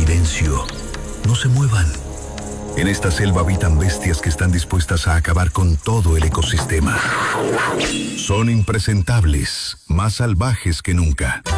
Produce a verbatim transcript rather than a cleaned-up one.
silencio. No se muevan. En esta selva habitan bestias que están dispuestas a acabar con todo el ecosistema. Son impresentables, más salvajes que nunca.